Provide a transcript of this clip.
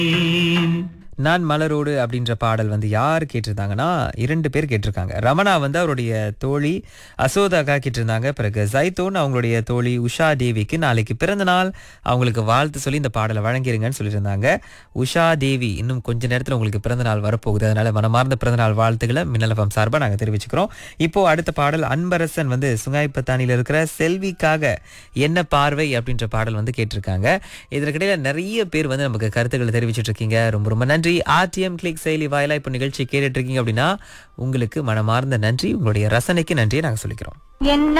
நான் மலரோடு அப்படின்ற பாடல் வந்து யார் கேட்டிருந்தாங்கன்னா 2 பேர் கேட்டிருக்காங்க. ரமணா வந்து அவருடைய தோழி அசோதாக்கா கேட்டிருந்தாங்க. பிறகு ஜைத்தூன் அவங்களுடைய தோழி உஷா தேவிக்கு நாளைக்கு பிறந்த நாள், அவங்களுக்கு வாழ்த்து சொல்லி இந்த பாடலை வழங்கிருங்கன்னு சொல்லியிருந்தாங்க. உஷா தேவி இன்னும் கொஞ்ச நேரத்தில் உங்களுக்கு பிறந்த நாள் வரப்போகுது. அதனால மனமார்ந்த பிறந்த நாள் வாழ்த்துக்களை மின்னல் எஃப்எம் சார்பாக நாங்கள் தெரிவிச்சுக்கிறோம். இப்போ அடுத்த பாடல் அன்பரசன் வந்து சுங்காய்பத்தானியில் இருக்கிற செல்விக்காக என்ன பார்வை அப்படின்ற பாடல் வந்து கேட்டிருக்காங்க. இதற்கிடையில நிறைய பேர் வந்து நமக்கு கருத்துக்களை தெரிவிச்சிட்டு இருக்கீங்க. ரொம்ப ரொம்ப நன்றி. ஆர்டிஎம் கிளிக் செயலி வாயிலா இப்போ நிகழ்ச்சி கேட்டுட்டு இருக்கீங்க அப்படின்னா உங்களுக்கு மனமார்ந்த நன்றி. உங்களுடைய ரசனைக்கு நன்றியை நாங்கள் சொல்லிக்கிறோம். என்ன